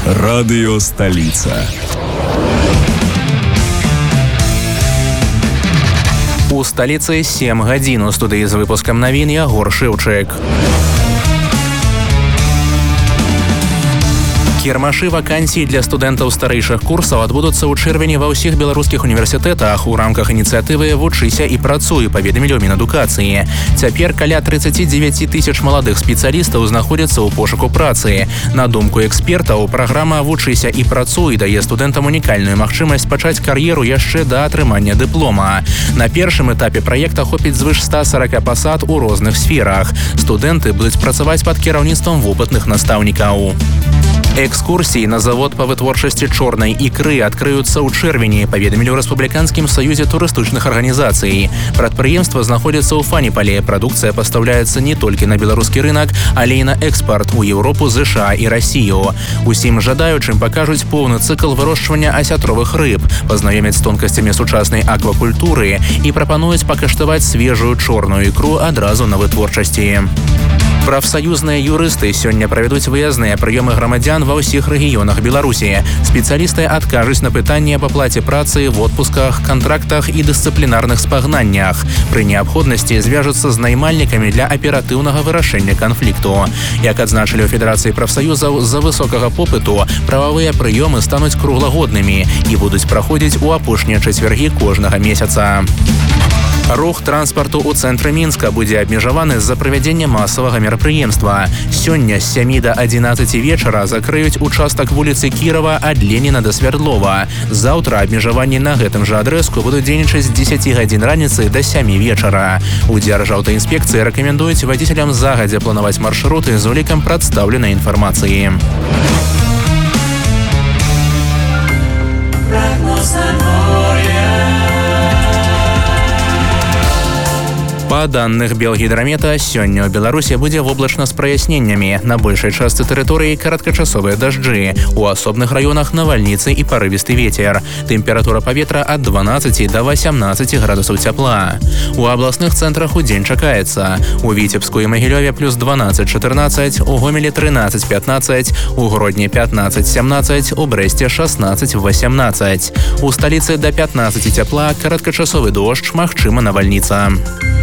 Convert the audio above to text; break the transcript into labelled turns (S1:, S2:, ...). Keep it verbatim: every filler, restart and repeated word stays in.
S1: Радыё Сталіца.
S2: У сталіцы сем гадзін. У студыі з выпускам навін Ягор Шэўчык. Кірмашы вакансій для студэнтаў старэйшых курсаў адбудуцца ў чэрвені ва ўсіх беларускіх універсітэтах у рамках ініцыятывы «Вучыся і працуй», паведамілі ў Мінадукацыі. Цяпер каля тридцать девять тысяч маладых спецыялістаў знаходзяцца ў пошуку працы. На думку экспертаў, праграма «Вучыся і працуй» дае студэнтам унікальную магчымасць пачаць кар'еру яшчэ да атрымання дыплома. На першым этапе праекта хопіць звыш ста сорока пасад у розных сферах. Студэнты будуць працаваць пад кіраўніцтвам вопытных настаўнікаў. Экскурсіі на завод па вытворчасці чорнай ікры адкрыюцца ў чэрвені, паведамілі ў Рэспубліканскім саюзе турыстычных арганізацый. Прадпрыемства знаходзіцца ў Фаніпале. Прадукцыя пастаўляецца не толькі на беларускі рынак, але і на экспарт у Еўропу, ЗША і Расію. Усім жадаючым пакажуць поўны цыкл вырошчвання асятровых рыб, пазнаёмяць з тонкасцямі сучаснай аквакультуры і прапануюць пакаштаваць свежую чорную ікру адразу на вытворчасці. Прафсаюзныя юрысты сёння правядуць выязныя прыёмы грамадзян ва ўсіх рэгіёнах Беларусі. Спецыялісты адкажуць на пытанні аб аплаце працы, в отпусках, кантрактах і дысцыплінарных спагнаннях. Пры неабходнасці звяжуцца з наймальнікамі для аператыўнага вырашэння канфлікту. Як адзначылі ў Федэрацыі прафсаюзаў, з-за высокага попыту прававыя прыёмы стануць круглагоднымі і будуць праходзіць у апошнія чацвяргі кожнага месяца. Рух транспарту ў цэнтры Мінска будзе абмежаваны з-за правядзення масавага мерапрыемства. Сёння з сямі да адзінаццаці вечара закрыюць участак вуліцы Кірава ад Леніна да Свярдлова. Заўтра абмежаванні на гэтым жа адрэзку будуць дзейнічаць з дзесяці гадзін раніцы да сямі вечара. У Дзяржаўтаінспекцыі рэкамендуюць вадзіцелям загадзя планаваць маршруты з улікам прадстаўленай інфармацыі. Па данных Белгідрамета, сёння ў Беларусі будзе воблачна з праясненнямі. На большай частцы тэрыторыі кароткачасовыя дажджы. У асобных раёнах навальніцы і парывісты вецер. Тэмпература паветра ад дванаццаці да васямнаццаці градусаў цяпла. У абласных цэнтрах удзень чакаецца. У Віцебску і Магілёве плюс дванаццаць чатырнаццаць, у Гомелі трынаццаць пятнаццаць, у Гродні пятнаццаць сямнаццаць, у Брэсце шаснаццаць васямнаццаць. У сталіцы да пятнаццаці цяпла, кароткачасовы дождж, магчыма навальніца.